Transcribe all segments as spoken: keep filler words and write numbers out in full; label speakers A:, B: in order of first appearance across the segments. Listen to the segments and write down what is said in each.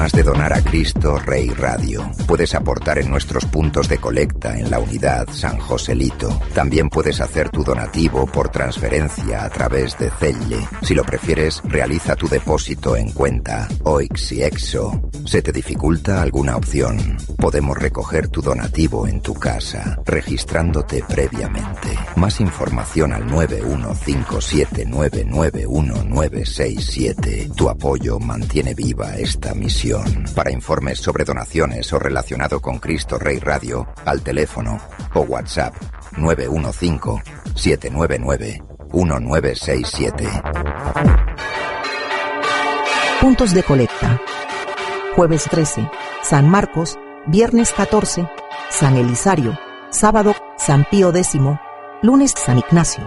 A: formas de donar a Cristo Rey Radio. Puedes aportar en nuestros puntos de colecta en la unidad San Joselito. También puedes hacer tu donativo por transferencia a través de Zelle. Si lo prefieres, realiza tu depósito en cuenta Oix y Exo. ¿Se te dificulta alguna opción? Podemos recoger tu donativo en tu casa, registrándote previamente. Más información al nueve uno cinco siete nueve nueve uno nueve seis siete. Tu apoyo mantiene viva esta misión. Para informes sobre donaciones o relacionado con Cristo Rey Radio, al teléfono o WhatsApp nueve uno cinco siete nueve nueve uno nueve seis siete.
B: Puntos de colecta. Jueves trece, San Marcos. Viernes catorce, San Elisario. Sábado, San Pío X. Lunes, San Ignacio.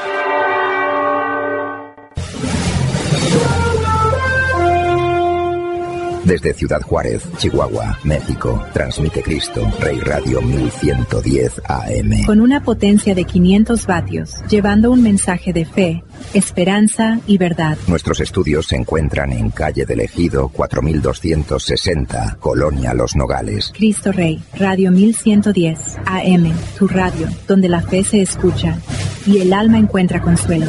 A: Desde Ciudad Juárez, Chihuahua, México, transmite Cristo Rey Radio mil ciento diez A M.
C: Con una potencia de quinientos vatios, llevando un mensaje de fe, esperanza y verdad.
A: Nuestros estudios se encuentran en calle del Ejido cuatro mil doscientos sesenta, Colonia Los Nogales.
C: Cristo Rey, Radio mil ciento diez A M, tu radio, donde la fe se escucha y el alma encuentra consuelo.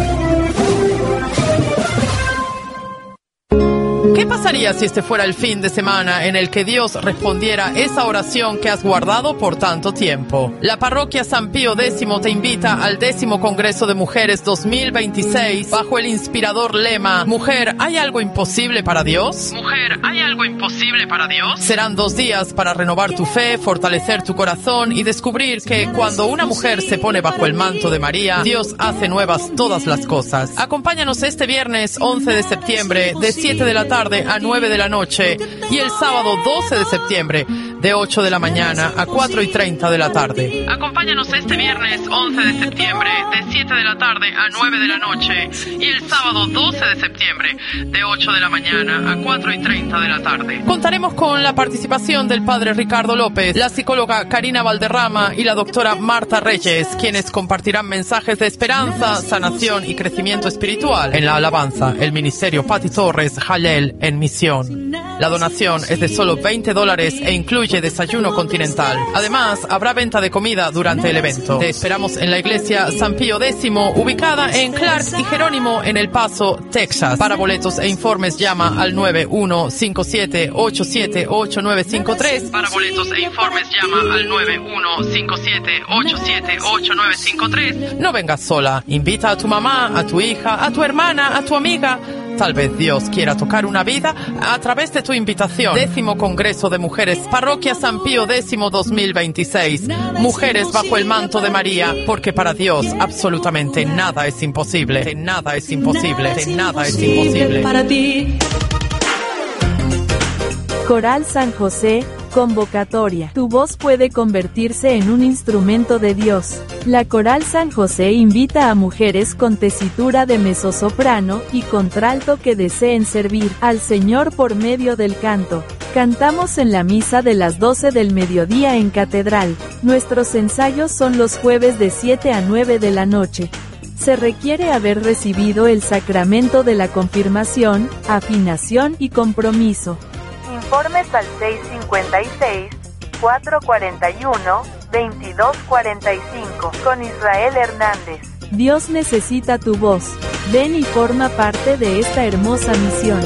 D: ¿Qué pasaría si este fuera el fin de semana en el que Dios respondiera esa oración que has guardado por tanto tiempo? La parroquia San Pío X te invita al décimo Congreso de Mujeres dos mil veintiséis bajo el inspirador lema Mujer, ¿hay algo imposible para Dios? Mujer, ¿hay algo imposible para Dios? Serán dos días para renovar tu fe, fortalecer tu corazón y descubrir que cuando una mujer se pone bajo el manto de María, Dios hace nuevas todas las cosas. Acompáñanos este viernes once de septiembre de siete de la tarde a nueve de la noche y el sábado doce de septiembre de ocho de la mañana a cuatro y treinta de la tarde. Acompáñanos este viernes once de septiembre de siete de la tarde a nueve de la noche y el sábado doce de septiembre de ocho de la mañana a cuatro y treinta de la tarde. Contaremos con la participación del padre Ricardo López, la psicóloga Karina Valderrama y la doctora Marta Reyes, quienes compartirán mensajes de esperanza, sanación y crecimiento espiritual. En la alabanza, el ministerio Pati Torres Jalel en misión. La donación es de solo veinte dólares e incluye desayuno continental. Además, habrá venta de comida durante el evento. Te esperamos en la iglesia San Pío X, ubicada en Clark y Jerónimo en El Paso, Texas. Para boletos e informes llama al nueve uno cinco siete ocho siete ocho nueve cinco tres. Para boletos e informes llama al nueve uno cinco siete ocho siete ocho nueve cinco tres. No vengas sola. Invita a tu mamá, a tu hija, a tu hermana, a tu amiga. Tal vez Dios quiera tocar una vida a través de tu invitación. Décimo Congreso de Mujeres, Parroquia San Pío X dos mil veintiséis. Mujeres bajo el manto de María, porque para Dios absolutamente nada es imposible. Nada es imposible. Nada es imposible. Para ti.
E: Coral San José, convocatoria. Tu voz puede convertirse en un instrumento de Dios. La Coral San José invita a mujeres con tesitura de mezzosoprano y contralto que deseen servir al Señor por medio del canto. Cantamos en la misa de las doce del mediodía en Catedral. Nuestros ensayos son los jueves de siete a nueve de la noche. Se requiere haber recibido el sacramento de la confirmación, afinación y compromiso. Informes al seis cincuenta y seis, cuatrocientos cuarenta y uno, veintidós cuarenta y cinco con Israel Hernández. Dios necesita tu voz. Ven y forma parte de esta hermosa misión.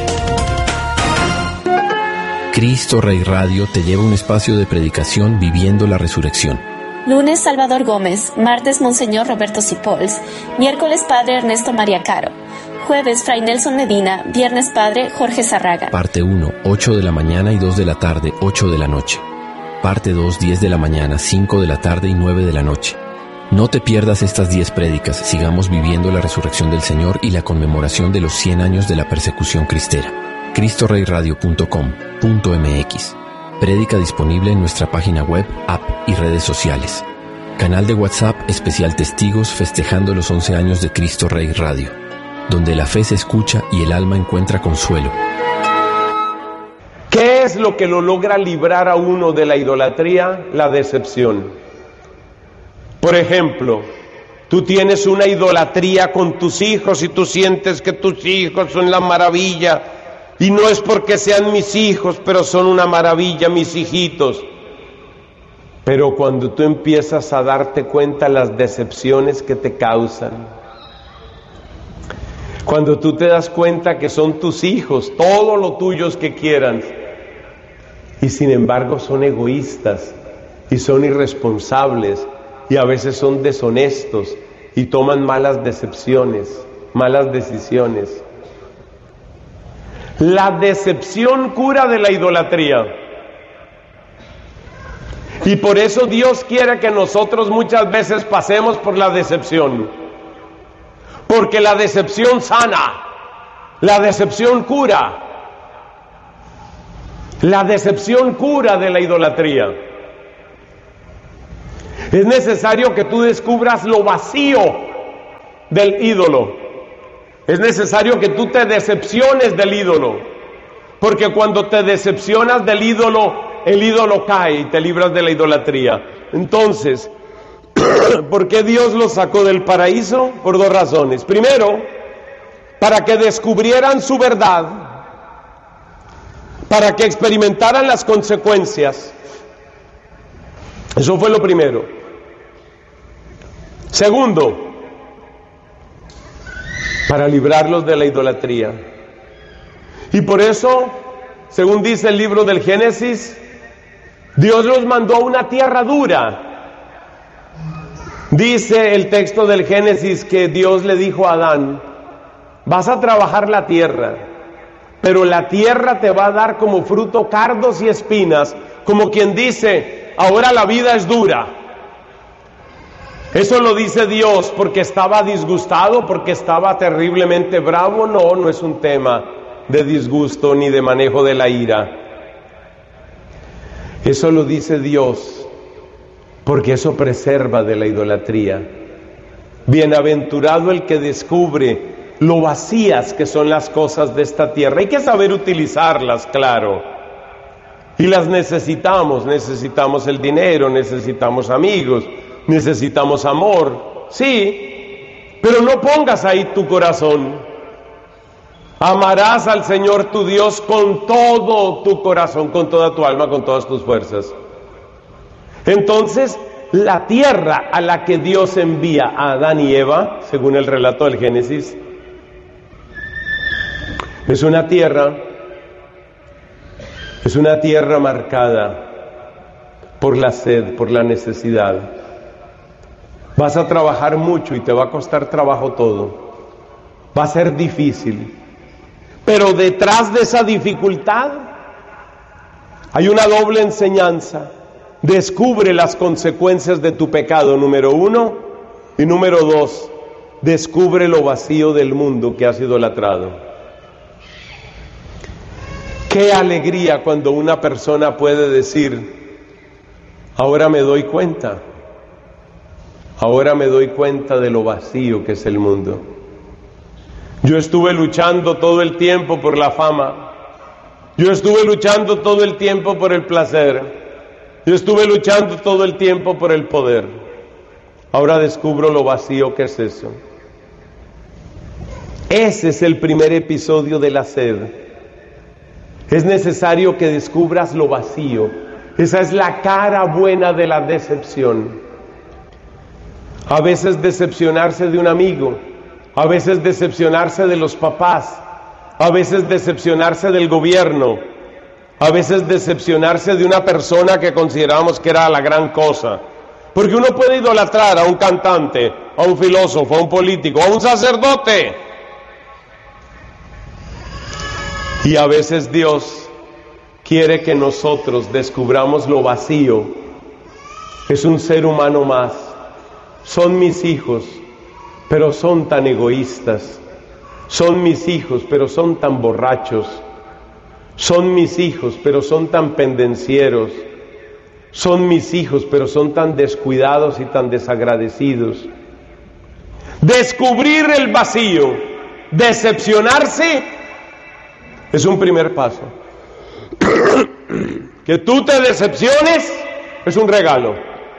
F: Cristo Rey Radio te lleva a un espacio de predicación viviendo la resurrección.
G: Lunes Salvador Gómez, martes Monseñor Roberto Sipols, miércoles Padre Ernesto María Caro. Jueves, Fray Nelson Medina. Viernes, Padre Jorge Zarraga.
F: Parte uno, ocho de la mañana y dos de la tarde, ocho de la noche. Parte dos, diez de la mañana, cinco de la tarde y nueve de la noche. No te pierdas estas diez prédicas. Sigamos viviendo la resurrección del Señor y la conmemoración de los cien años de la persecución cristera. cristo rey radio punto com punto m x. Prédica disponible en nuestra página web, app y redes sociales. Canal de WhatsApp especial Testigos festejando los once años de Cristo Rey Radio, donde la fe se escucha y el alma encuentra consuelo.
H: ¿Qué es lo que lo logra librar a uno de la idolatría? La decepción. Por ejemplo, tú tienes una idolatría con tus hijos y tú sientes que tus hijos son la maravilla Y no es porque sean mis hijos, pero son una maravilla mis hijitos. Pero cuando tú empiezas a darte cuenta las decepciones que te causan, cuando tú te das cuenta que son tus hijos, todo lo tuyos que quieran, y sin embargo son egoístas, y son irresponsables, y a veces son deshonestos, y toman malas decepciones, malas decisiones. La decepción cura de la idolatría. Y por eso Dios quiere que nosotros muchas veces pasemos por la decepción. Porque la decepción sana, la decepción cura. La decepción cura de la idolatría. Es necesario que tú descubras lo vacío del ídolo. Es necesario que tú te decepciones del ídolo. Porque cuando te decepcionas del ídolo, el ídolo cae y te libras de la idolatría. Entonces, ¿por qué Dios los sacó del paraíso? Por dos razones. Primero, para que descubrieran su verdad, para que experimentaran las consecuencias. Eso fue lo primero. Segundo, para librarlos de la idolatría. Y por eso, según dice el libro del Génesis, Dios los mandó a una tierra dura. Dice el texto del Génesis que Dios le dijo a Adán: vas a trabajar la tierra, pero la tierra te va a dar como fruto cardos y espinas, como quien dice, ahora la vida es dura. Eso lo dice Dios porque estaba disgustado, porque estaba terriblemente bravo. No, no es un tema de disgusto ni de manejo de la ira. Eso lo dice Dios porque eso preserva de la idolatría. Bienaventurado el que descubre lo vacías que son las cosas de esta tierra. Hay que saber utilizarlas, claro. Y las necesitamos, necesitamos el dinero, necesitamos amigos, necesitamos amor, sí, pero no pongas ahí tu corazón. Amarás al Señor tu Dios con todo tu corazón, con toda tu alma, con todas tus fuerzas. Entonces, la tierra a la que Dios envía a Adán y Eva, según el relato del Génesis, es una tierra, es una tierra marcada por la sed, por la necesidad. Vas a trabajar mucho y te va a costar trabajo todo. Va a ser difícil. Pero detrás de esa dificultad hay una doble enseñanza. Descubre las consecuencias de tu pecado, número uno. Y número dos, descubre lo vacío del mundo que has idolatrado. Qué alegría cuando una persona puede decir: ahora me doy cuenta. Ahora me doy cuenta de lo vacío que es el mundo. Yo estuve luchando todo el tiempo por la fama. Yo estuve luchando todo el tiempo por el placer. Yo estuve luchando todo el tiempo por el poder. Ahora descubro lo vacío que es eso. Ese es el primer episodio de la sed. Es necesario que descubras lo vacío. Esa es la cara buena de la decepción. A veces decepcionarse de un amigo, a veces decepcionarse de los papás, a veces decepcionarse del gobierno, a veces decepcionarse de una persona que consideramos que era la gran cosa. Porque uno puede idolatrar a un cantante, a un filósofo, a un político, a un sacerdote. Y a veces Dios quiere que nosotros descubramos lo vacío. Es un ser humano más. Son mis hijos, pero son tan egoístas. Son mis hijos, pero son tan borrachos. Son mis hijos, pero son tan pendencieros. Son mis hijos, pero son tan descuidados y tan desagradecidos. Descubrir el vacío, decepcionarse, es un primer paso. Que tú te decepciones es un regalo.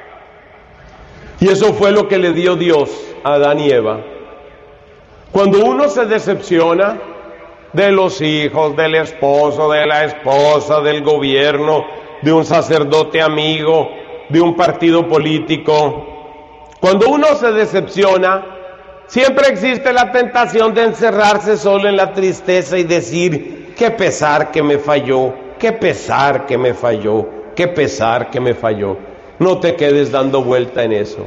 H: Y eso fue lo que le dio Dios a Adán y Eva. Cuando uno se decepciona, de los hijos, del esposo, de la esposa, del gobierno, de un sacerdote amigo, de un partido político. Cuando uno se decepciona, siempre existe la tentación de encerrarse solo en la tristeza y decir, qué pesar que me falló, qué pesar que me falló, qué pesar que me falló. No te quedes dando vuelta en eso.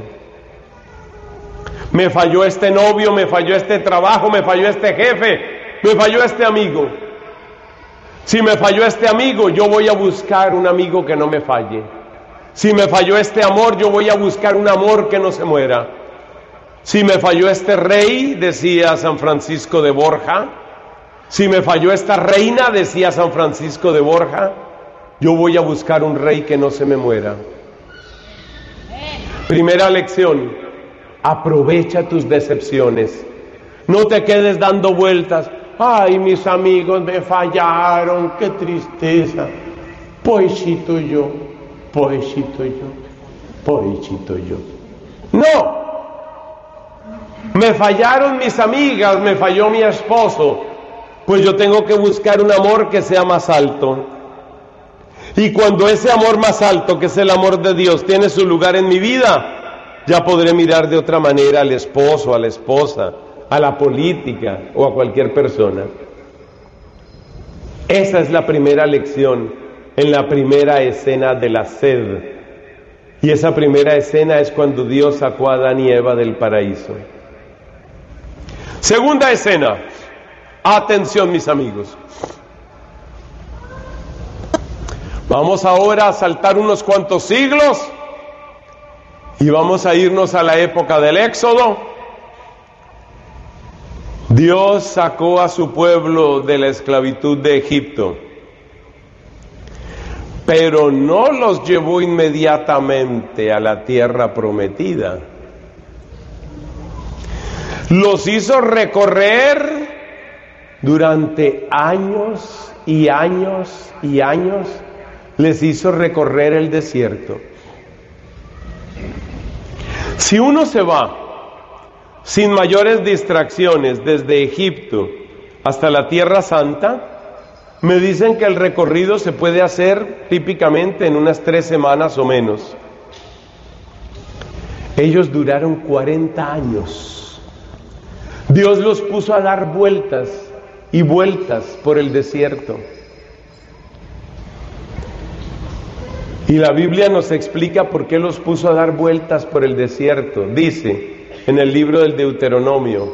H: Me falló este novio, me falló este trabajo, me falló este jefe, me falló este amigo. Si me falló este amigo, yo voy a buscar un amigo que no me falle. Si me falló este amor, yo voy a buscar un amor que no se muera. Si me falló este rey, decía San Francisco de Borja, si me falló esta reina, decía San Francisco de Borja, yo voy a buscar un rey que no se me muera. Primera lección, aprovecha tus decepciones. No te quedes dando vueltas. Ay, mis amigos me fallaron, qué tristeza. Pobrecito yo, pobrecito yo, pobrecito yo. No. Me fallaron mis amigas, me falló mi esposo. Pues yo tengo que buscar un amor que sea más alto. Y cuando ese amor más alto, que es el amor de Dios, tiene su lugar en mi vida, ya podré mirar de otra manera al esposo, a la esposa, a la política o a cualquier persona. Esa es la primera lección en la primera escena de la sed. Y esa primera escena es cuando Dios sacó a Adán y Eva del paraíso. Segunda escena. Atención, mis amigos. Vamos ahora a saltar unos cuantos siglos y vamos a irnos a la época del Éxodo. Dios sacó a su pueblo de la esclavitud de Egipto, pero no los llevó inmediatamente a la tierra prometida. Los hizo recorrer durante años y años y años, les hizo recorrer el desierto. Si uno se va sin mayores distracciones desde Egipto hasta la Tierra Santa, me dicen que el recorrido se puede hacer típicamente en unas tres semanas o menos. Ellos duraron cuarenta años. Dios los puso a dar vueltas y vueltas por el desierto. Y la Biblia nos explica por qué los puso a dar vueltas por el desierto. Dice en el libro del Deuteronomio,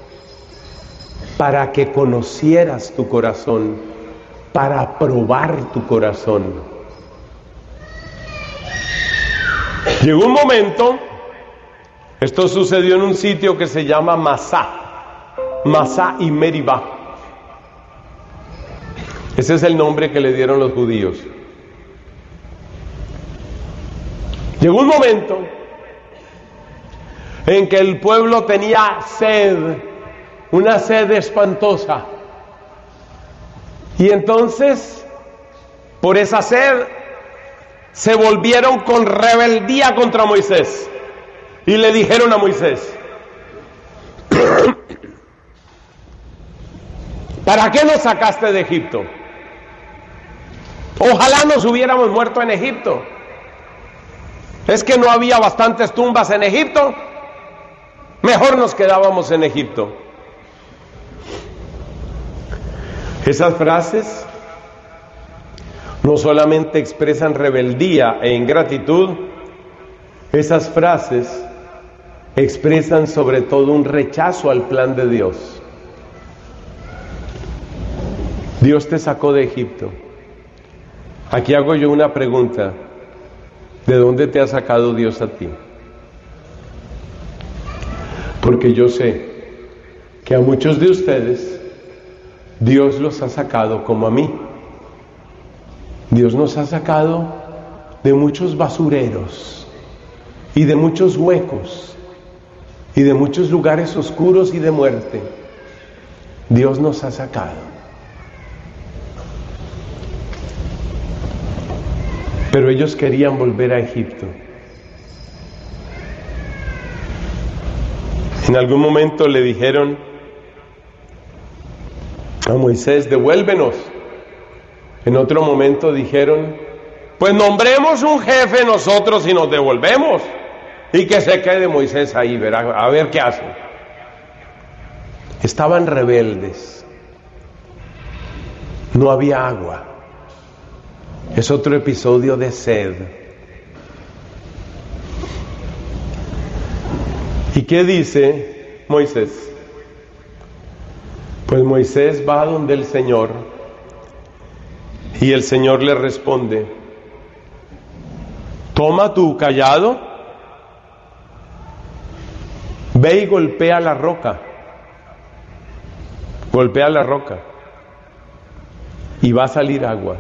H: para que conocieras tu corazón, para probar tu corazón. Llegó un momento, esto sucedió en un sitio que se llama Masá, Masá y Meribá. Ese es el nombre que le dieron los judíos. Llegó un momento en que el pueblo tenía sed, una sed espantosa. Y entonces, por esa sed, se volvieron con rebeldía contra Moisés. Y le dijeron a Moisés, ¿para qué nos sacaste de Egipto? Ojalá nos hubiéramos muerto en Egipto. ¿Es que no había bastantes tumbas en Egipto? Mejor nos quedábamos en Egipto. Esas frases no solamente expresan rebeldía e ingratitud, esas frases expresan sobre todo un rechazo al plan de Dios. Dios te sacó de Egipto. Aquí hago yo una pregunta. ¿De dónde te ha sacado Dios a ti? Porque yo sé que a muchos de ustedes Dios los ha sacado como a mí. Dios nos ha sacado de muchos basureros y de muchos huecos y de muchos lugares oscuros y de muerte. Dios nos ha sacado. Pero ellos querían volver a Egipto. En algún momento le dijeron a Moisés, devuélvenos. En otro momento dijeron, pues nombremos un jefe nosotros y nos devolvemos. Y que se quede Moisés ahí, verá, a ver qué hace. Estaban rebeldes. No había agua. Es otro episodio de sed. ¿Y qué dice Moisés? Pues Moisés va donde el Señor y el Señor le responde, toma tu cayado, ve y golpea la roca, golpea la roca y va a salir agua.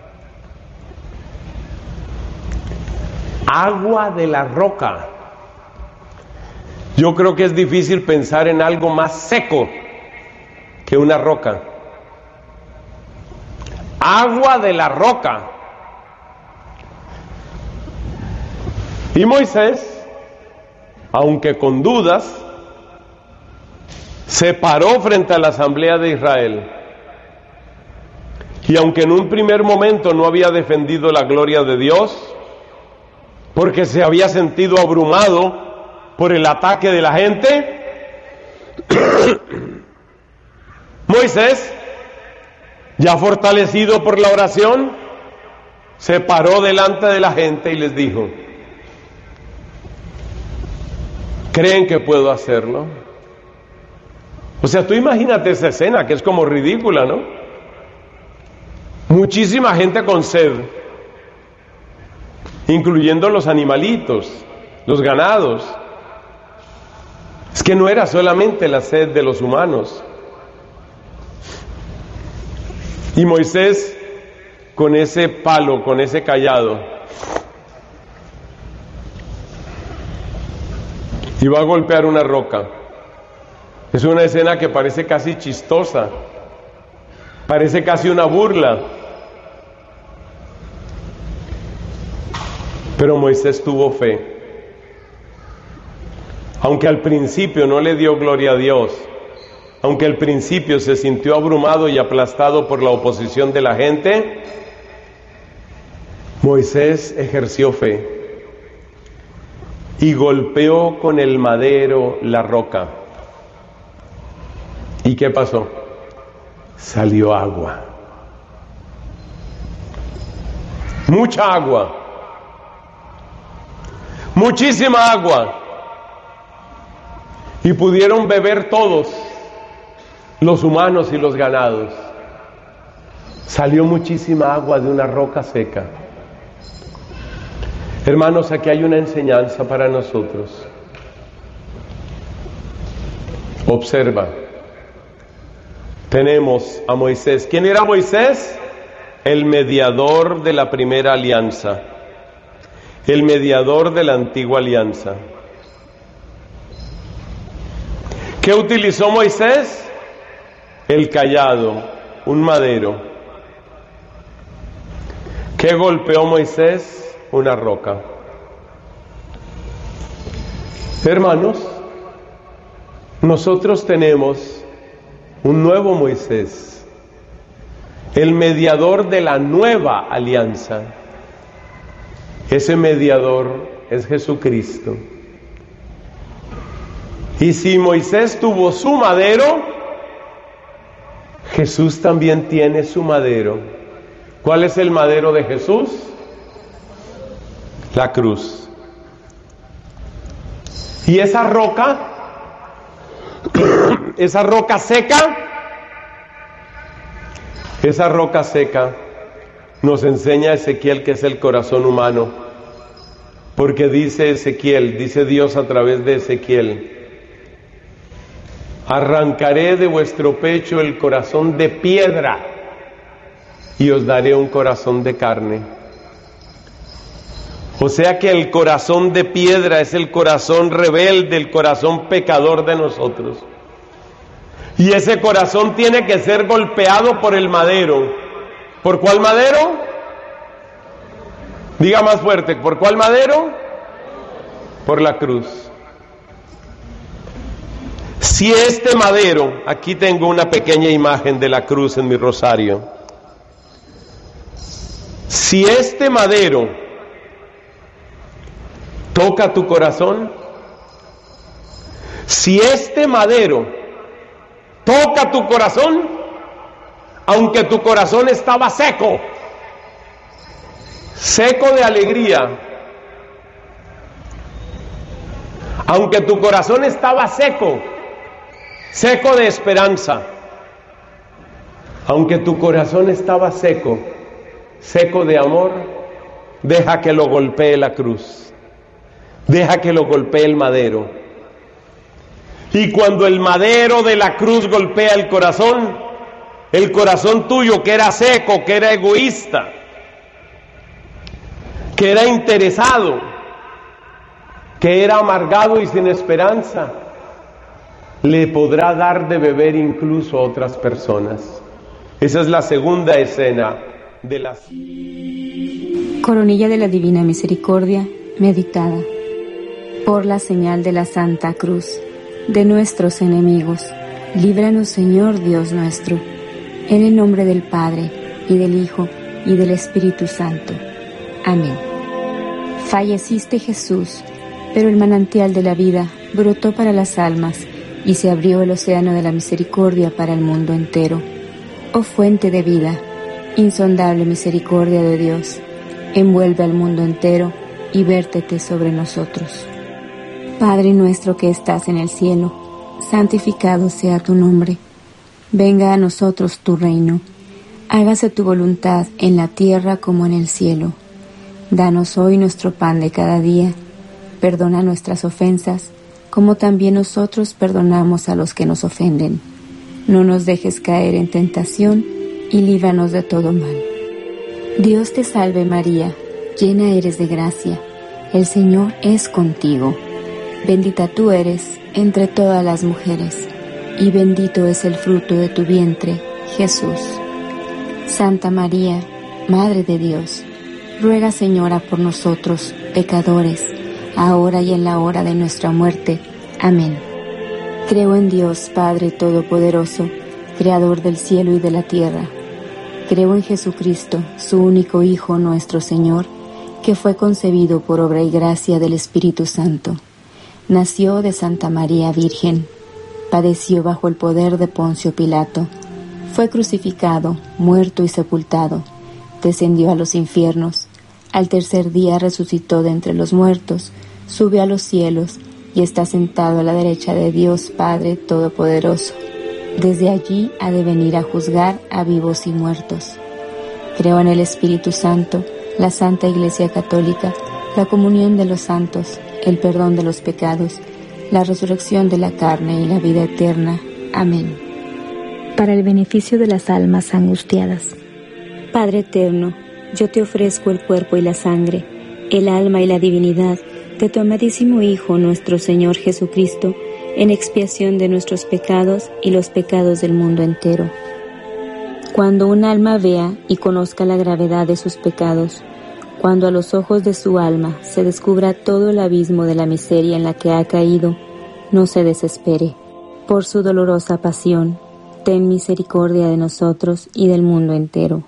H: Agua de la roca. Yo creo que es difícil pensar en algo más seco que una roca. Agua de la roca. Y Moisés, aunque con dudas, se paró frente a la asamblea de Israel. Y aunque en un primer momento no había defendido la gloria de Dios, porque se había sentido abrumado por el ataque de la gente, Moisés, ya fortalecido por la oración, se paró delante de la gente y les dijo, ¿creen que puedo hacerlo? O sea, tú imagínate esa escena que es como ridícula, ¿no? Muchísima gente con sed, incluyendo los animalitos, los ganados. Es que no era solamente la sed de los humanos. Y Moisés, con ese palo, con ese cayado, iba a golpear una roca. Es una escena que parece casi chistosa, parece casi una burla. Pero Moisés tuvo fe. Aunque al principio no le dio gloria a Dios, aunque al principio se sintió abrumado y aplastado por la oposición de la gente, Moisés ejerció fe y golpeó con el madero la roca. ¿Y qué pasó? Salió agua. Mucha agua. Muchísima agua. Y pudieron beber todos, los humanos y los ganados. Salió muchísima agua de una roca seca. Hermanos, aquí hay una enseñanza para nosotros. Observa. Tenemos a Moisés. ¿Quién era Moisés? El mediador de la primera alianza. El mediador de la antigua alianza. ¿Qué utilizó Moisés? El cayado, un madero. ¿Qué golpeó Moisés? Una roca. Hermanos, nosotros tenemos un nuevo Moisés, el mediador de la nueva alianza. Ese mediador es Jesucristo. Y si Moisés tuvo su madero, Jesús también tiene su madero. ¿Cuál es el madero de Jesús? La cruz. Y esa roca, esa roca seca, esa roca seca nos enseña Ezequiel que es el corazón humano. Porque dice Ezequiel, dice Dios a través de Ezequiel, arrancaré de vuestro pecho el corazón de piedra y os daré un corazón de carne. O sea que el corazón de piedra es el corazón rebelde, el corazón pecador de nosotros. Y ese corazón tiene que ser golpeado por el madero. ¿Por cuál madero? Diga más fuerte, ¿por cuál madero? Por la cruz. Si este madero, aquí tengo una pequeña imagen de la cruz en mi rosario, si este madero toca tu corazón, si este madero toca tu corazón, aunque tu corazón estaba seco, seco de alegría, aunque tu corazón estaba seco, seco de esperanza, aunque tu corazón estaba seco, seco de amor, deja que lo golpee la cruz, deja que lo golpee el madero. Y cuando el madero de la cruz golpea el corazón, el corazón tuyo que era seco, que era egoísta, que era interesado, que era amargado y sin esperanza, le podrá dar de beber incluso a otras personas. Esa es la segunda escena de la
I: Coronilla de la Divina Misericordia, meditada. Por la señal de la Santa Cruz de nuestros enemigos, líbranos, Señor Dios nuestro, en el nombre del Padre, y del Hijo, y del Espíritu Santo. Amén. Falleciste, Jesús, pero el manantial de la vida brotó para las almas, y se abrió el océano de la misericordia para el mundo entero. Oh fuente de vida, insondable misericordia de Dios, envuelve al mundo entero y vértete sobre nosotros. Padre nuestro que estás en el cielo, santificado sea tu nombre. Venga a nosotros tu reino. Hágase tu voluntad en la tierra como en el cielo. Danos hoy nuestro pan de cada día. Perdona nuestras ofensas, como también nosotros perdonamos a los que nos ofenden. No nos dejes caer en tentación y líbranos de todo mal. Dios te salve María, llena eres de gracia. El Señor es contigo. Bendita tú eres entre todas las mujeres, y bendito es el fruto de tu vientre, Jesús. Santa María, Madre de Dios, ruega, Señora, por nosotros, pecadores, ahora y en la hora de nuestra muerte. Amén. Creo en Dios, Padre Todopoderoso, Creador del cielo y de la tierra. Creo en Jesucristo, su único Hijo, nuestro Señor, que fue concebido por obra y gracia del Espíritu Santo. Nació de Santa María Virgen, padeció bajo el poder de Poncio Pilato, fue crucificado, muerto y sepultado, descendió a los infiernos, al tercer día resucitó de entre los muertos, subió a los cielos y está sentado a la derecha de Dios Padre Todopoderoso. Desde allí ha de venir a juzgar a vivos y muertos. Creo en el Espíritu Santo, la Santa Iglesia Católica, la comunión de los santos, el perdón de los pecados, la resurrección de la carne y la vida eterna. Amén.
C: Para el beneficio de las almas angustiadas.
I: Padre eterno, yo te ofrezco el cuerpo y la sangre, el alma y la divinidad de tu amadísimo Hijo, nuestro Señor Jesucristo, en expiación de nuestros pecados y los pecados del mundo entero. Cuando un alma vea y conozca la gravedad de sus pecados, cuando a los ojos de su alma se descubra todo el abismo de la miseria en la que ha caído, no se desespere. Por su dolorosa pasión, ten misericordia de nosotros y del mundo entero.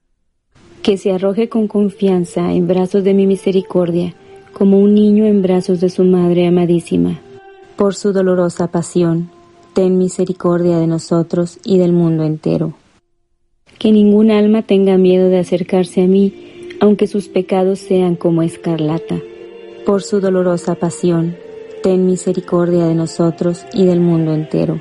I: Que se arroje con confianza en brazos de mi misericordia, como un niño en brazos de su madre amadísima. Por su dolorosa pasión, ten misericordia de nosotros y del mundo entero. Que ningún alma tenga miedo de acercarse a mí, aunque sus pecados sean como escarlata. Por su dolorosa pasión, ten misericordia de nosotros y del mundo entero.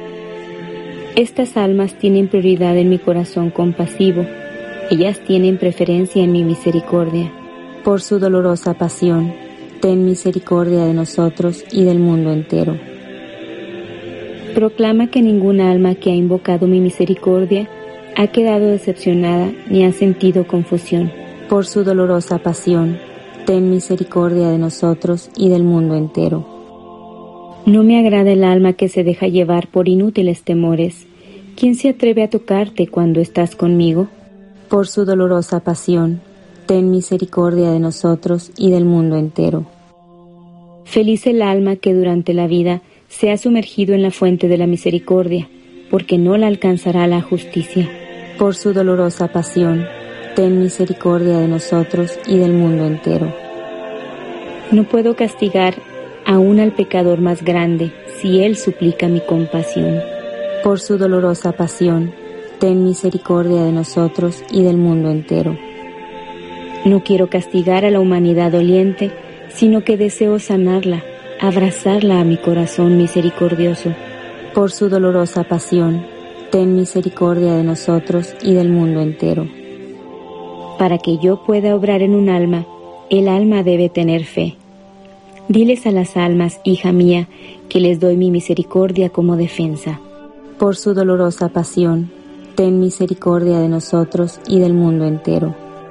I: Estas almas tienen prioridad en mi corazón compasivo, ellas tienen preferencia en mi misericordia. Por su dolorosa pasión, ten misericordia de nosotros y del mundo entero. Proclama que ninguna alma que ha invocado mi misericordia ha quedado decepcionada ni ha sentido confusión. Por su dolorosa pasión, ten misericordia de nosotros y del mundo entero. No me agrada el alma que se deja llevar por inútiles temores. ¿Quién se atreve a tocarte cuando estás conmigo? Por su dolorosa pasión, ten misericordia de nosotros y del mundo entero. Feliz el alma que durante la vida sea sumergido en la fuente de la misericordia, porque no la alcanzará la justicia. Por su dolorosa pasión, ten misericordia de nosotros y del mundo entero. No puedo castigar aún al pecador más grande si él suplica mi compasión. Por su dolorosa pasión, ten misericordia de nosotros y del mundo entero. No quiero castigar a la humanidad doliente, sino que deseo sanarla, abrazarla a mi corazón misericordioso. Por su dolorosa pasión, ten misericordia de nosotros y del mundo entero. Para que yo pueda obrar en un alma, el alma debe tener fe. Diles a las almas, hija mía, que les doy mi misericordia como defensa. Por su dolorosa pasión, ten misericordia de nosotros y del mundo entero.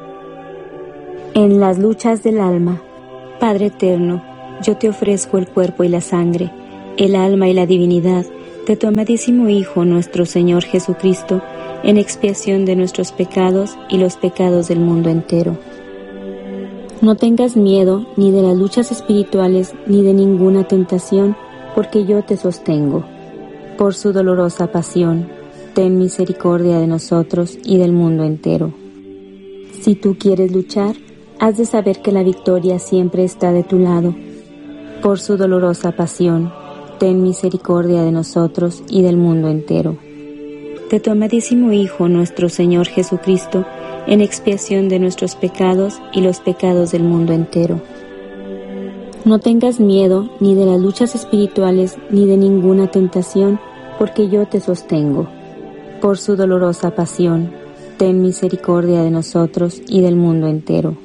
I: En las luchas del alma, Padre eterno, yo te ofrezco el cuerpo y la sangre, el alma y la divinidad de tu amadísimo Hijo, nuestro Señor Jesucristo, en expiación de nuestros pecados y los pecados del mundo entero. No tengas miedo ni de las luchas espirituales ni de ninguna tentación, porque yo te sostengo. Por su dolorosa pasión, ten misericordia de nosotros y del mundo entero. Si tú quieres luchar, has de saber que la victoria siempre está de tu lado. Por su dolorosa pasión, ten misericordia de nosotros y del mundo entero. De tu amadísimo Hijo, nuestro Señor Jesucristo, en expiación de nuestros pecados y los pecados del mundo entero. No tengas miedo ni de las luchas espirituales ni de ninguna tentación, porque yo te sostengo. Por su dolorosa pasión, ten misericordia de nosotros y del mundo entero.